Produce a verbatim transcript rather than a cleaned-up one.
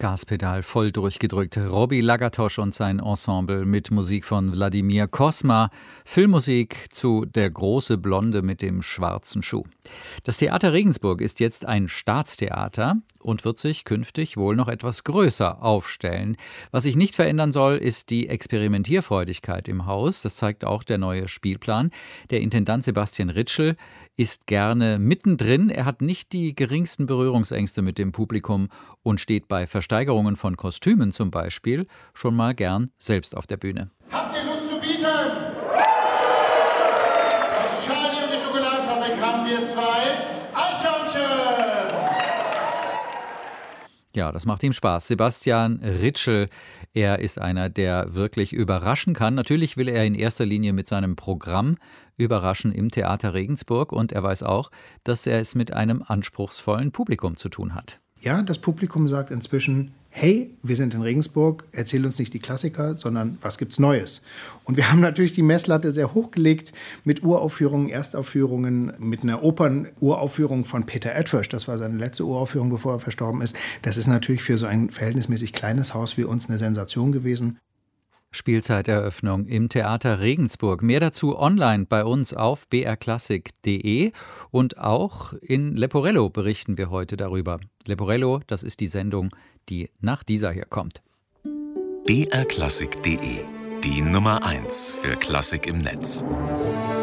Gaspedal voll durchgedrückt. Robbie Lagatosch und sein Ensemble mit Musik von Wladimir Kosma. Filmmusik zu Der große Blonde mit dem schwarzen Schuh. Das Theater Regensburg ist jetzt ein Staatstheater und wird sich künftig wohl noch etwas größer aufstellen. Was sich nicht verändern soll, ist die Experimentierfreudigkeit im Haus. Das zeigt auch der neue Spielplan. Der Intendant Sebastian Ritschl ist gerne mittendrin. Er hat nicht die geringsten Berührungsängste mit dem Publikum und steht bei Versteigerungen von Kostümen zum Beispiel schon mal gern selbst auf der Bühne. Habt ihr Lust zu bieten? Aus Charlie und die Schokoladenfabrik haben wir zwei Eichhörnchen. Ja, das macht ihm Spaß. Sebastian Ritschl, er ist einer, der wirklich überraschen kann. Natürlich will er in erster Linie mit seinem Programm überraschen im Theater Regensburg und er weiß auch, dass er es mit einem anspruchsvollen Publikum zu tun hat. Ja, das Publikum sagt inzwischen, hey, wir sind in Regensburg, erzähl uns nicht die Klassiker, sondern was gibt's Neues? Und wir haben natürlich die Messlatte sehr hochgelegt mit Uraufführungen, Erstaufführungen, mit einer Opernuraufführung von Peter Edfirsch. Das war seine letzte Uraufführung, bevor er verstorben ist. Das ist natürlich für so ein verhältnismäßig kleines Haus wie uns eine Sensation gewesen. Spielzeiteröffnung im Theater Regensburg. Mehr dazu online bei uns auf b r klassik punkt d e und auch in Leporello berichten wir heute darüber. Leporello, das ist die Sendung, die nach dieser hier kommt. b r klassik punkt d e, die Nummer eins für Klassik im Netz.